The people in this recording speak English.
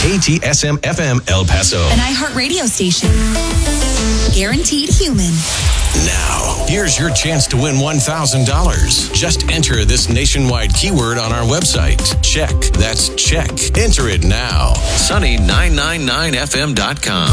KTSM FM El Paso. An iHeartRadio station. Guaranteed human. Now, here's your chance to win $1,000. Just enter this nationwide keyword on our website. Check. That's check. Enter it now. Sunny999fm.com.